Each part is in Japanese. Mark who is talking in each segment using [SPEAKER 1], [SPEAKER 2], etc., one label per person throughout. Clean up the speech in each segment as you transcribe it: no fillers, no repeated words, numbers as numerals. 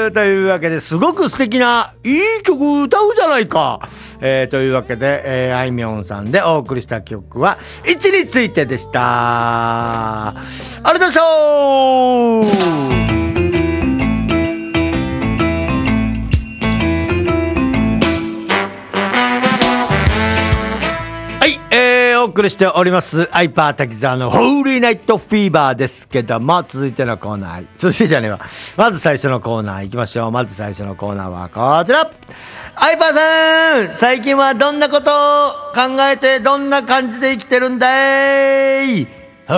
[SPEAKER 1] というわけですごく素敵ないい曲歌うじゃないか。というわけで、あいみょんさんでお送りした曲は位置についてでした。ありがとうございました。お送りしておりますアイパー滝沢のホーリーナイトフィーバーですけども、続いてのコーナー、続いてじゃねえわ、まず最初のコーナー行きましょう。まず最初のコーナーはこちら。アイパーさん、最近はどんなことを考えてどんな感じで生きてるんだい。ほ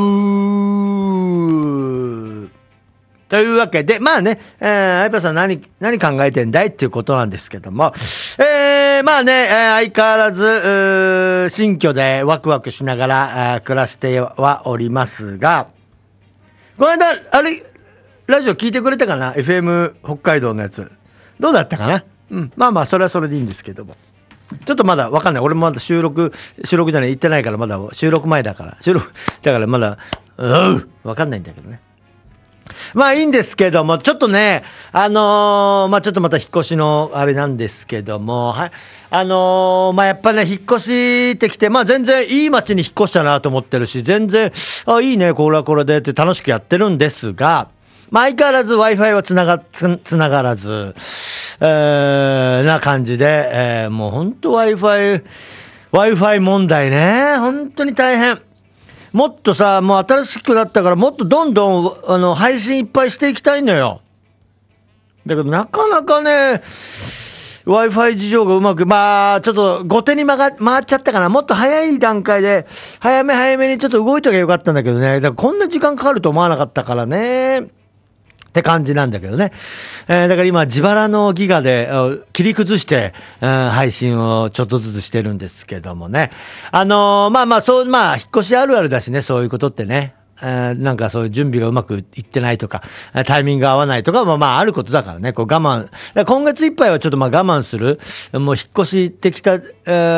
[SPEAKER 1] ーというわけで、まあね、アイパーさん何考えてんだいっていうことなんですけども、まあね、相変わらず新居でワクワクしながら暮らしてはおりますが、この間あれラジオ聞いてくれたかな、 FM 北海道のやつどうだったかな。まあまあそれはそれでいいんですけども、ちょっとまだわかんない。俺もまだ収録じゃない、行ってないから、まだ収録前だから、だからまだわかんないんだけどね。まあいいんですけども、ちょっとね、まあちょっとまた引っ越しのあれなんですけども、はい、まあやっぱね、引っ越してきて、まあ全然いい街に引っ越したなと思ってるし、全然、いいね、これはこれでって楽しくやってるんですが、まあ相変わらず Wi-Fi はつながらず、な感じで、もう本当 Wi-Fi 問題ね、本当に大変。もっとさ、もう新しくなったから、もっとどんどん配信いっぱいしていきたいのよ。だけどなかなかね、Wi-Fi 事情がうまく、まあちょっと後手に回っちゃったかな。もっと早い段階で早めにちょっと動いときゃよかったんだけどね。だからこんな時間かかると思わなかったからねって感じなんだけどね。だから今自腹のギガで切り崩して、配信をちょっとずつしてるんですけどもね。まあまあそう、まあ引っ越しあるあるだしね、そういうことってね。なんかそういう準備がうまくいってないとか、タイミングが合わないとかもまああることだからね。こう我慢。今月いっぱいはちょっとまあ我慢する。もう引っ越してきた、マ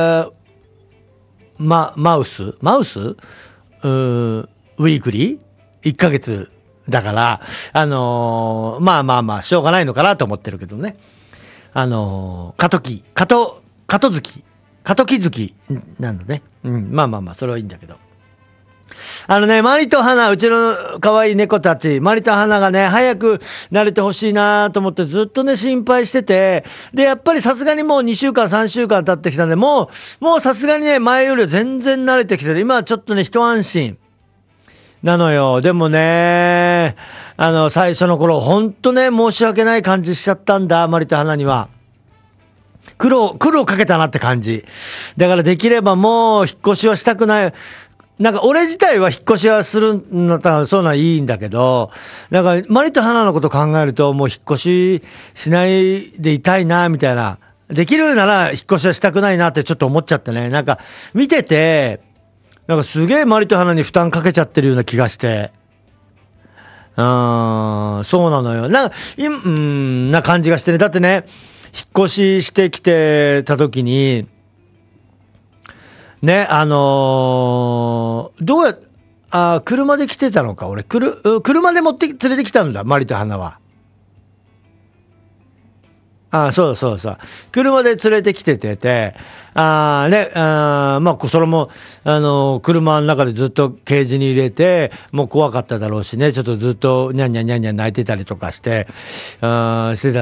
[SPEAKER 1] ウスウィークリー ?1 ヶ月。だから、まあ、しょうがないのかなと思ってるけどね。過渡期月なのね。まあ、それはいいんだけど。マリと花、うちの可愛い猫たち、マリと花がね、早く慣れてほしいなと思ってずっとね、心配してて、で、やっぱりさすがにもう2週間、3週間経ってきたんで、もうさすがにね、前よりは全然慣れてきてる。今はちょっとね、一安心。なのよ。でもね、最初の頃、ほんとね、申し訳ない感じしちゃったんだ、マリと花には。苦労かけたなって感じ。だからできればもう、引っ越しはしたくない。なんか俺自体は引っ越しはするんだったらそういうのはいいんだけど、なんかマリと花のこと考えると、もう引っ越ししないでいたいな、みたいな。できるなら引っ越しはしたくないなってちょっと思っちゃってね。なんか見てて、なんかすげえマリと花に負担かけちゃってるような気がして。そうなのよ。な感じがしてね。だってね、引っ越ししてきてた時に、ね、どう車で来てたのか、俺。車で連れてきたんだ、マリと花は。そう。車で連れてきてて、まあ、それも、車の中でずっとケージに入れて、もう怖かっただろうしね、ちょっとずっとニャンニャン泣いてたりとかしてた